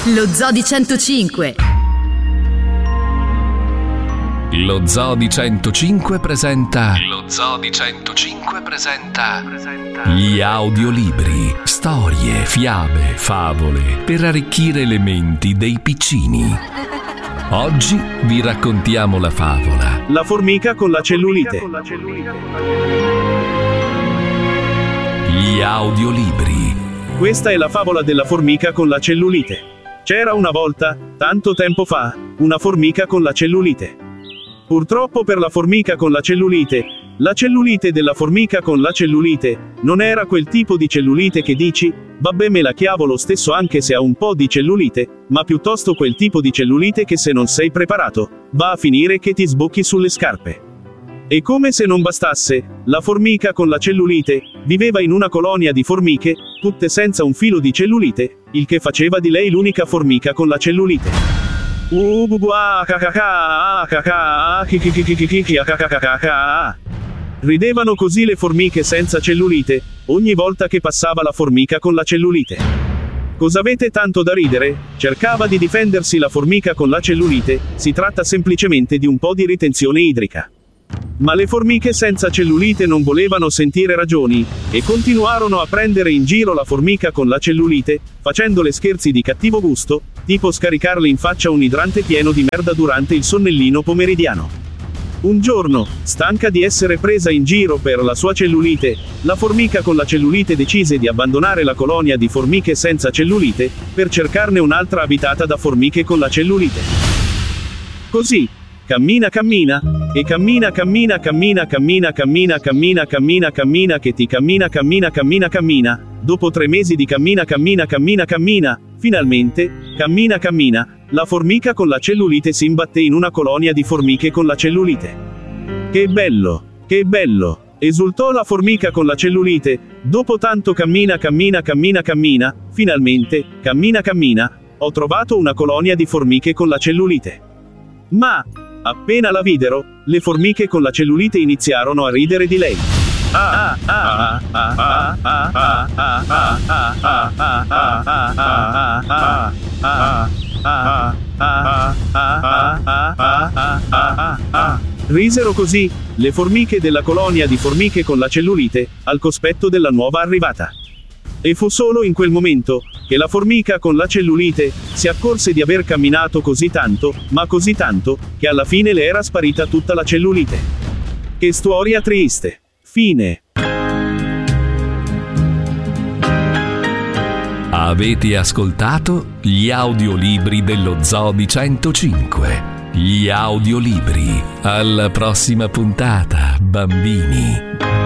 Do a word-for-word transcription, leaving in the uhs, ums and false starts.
Lo Zoo di centocinque. Lo Zoo di centocinque presenta Lo Zoo di centocinque presenta gli audiolibri, storie, fiabe, favole per arricchire le menti dei piccini. Oggi vi raccontiamo la favola La formica con la cellulite. Gli audiolibri. Questa è la favola della formica con la cellulite. C'era una volta, tanto tempo fa, una formica con la cellulite. Purtroppo per la formica con la cellulite, la cellulite della formica con la cellulite, non era quel tipo di cellulite che dici, vabbè me la chiavo lo stesso anche se ha un po' di cellulite, ma piuttosto quel tipo di cellulite che se non sei preparato, va a finire che ti sbocchi sulle scarpe. E come se non bastasse, la formica con la cellulite, viveva in una colonia di formiche, tutte senza un filo di cellulite, il che faceva di lei l'unica formica con la cellulite. Ridevano così le formiche senza cellulite, ogni volta che passava la formica con la cellulite. Cosa avete tanto da ridere? Cercava di difendersi la formica con la cellulite, si tratta semplicemente di un po' di ritenzione idrica. Ma le formiche senza cellulite non volevano sentire ragioni, e continuarono a prendere in giro la formica con la cellulite, facendole scherzi di cattivo gusto, tipo scaricarle in faccia un idrante pieno di merda durante il sonnellino pomeridiano. Un giorno, stanca di essere presa in giro per la sua cellulite, la formica con la cellulite decise di abbandonare la colonia di formiche senza cellulite, per cercarne un'altra abitata da formiche con la cellulite. Così, cammina cammina, e cammina cammina cammina cammina cammina cammina cammina cammina che ti cammina cammina cammina cammina, dopo tre mesi di cammina cammina cammina cammina, finalmente, cammina cammina, la formica con la cellulite si imbatté in una colonia di formiche con la cellulite. Che bello, che bello, esultò la formica con la cellulite, dopo tanto cammina cammina cammina cammina, finalmente, cammina cammina, ho trovato una colonia di formiche con la cellulite. Ma, appena la videro, le formiche con la cellulite iniziarono a ridere di lei. Risero così, le formiche della colonia di formiche con la cellulite, al cospetto della nuova arrivata. E fu solo in quel momento, che la formica con la cellulite, si accorse di aver camminato così tanto, ma così tanto, che alla fine le era sparita tutta la cellulite. Che storia triste. Fine. Avete ascoltato gli audiolibri dello Zoo di centocinque. Gli audiolibri. Alla prossima puntata, bambini.